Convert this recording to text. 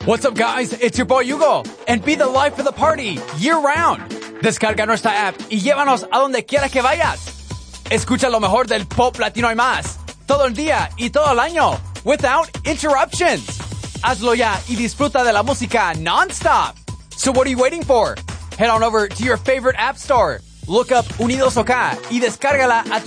What's up, guys? It's your boy Hugo, and be the life of the party year-round. Descarga nuestra app y llévanos a donde quiera que vayas. Escucha lo mejor del pop latino y más, todo el día y todo el año, without interruptions. Hazlo ya y disfruta de la música non-stop. So what are you waiting for? Head on over to your favorite app store, look up Unidos OK y descárgala a tu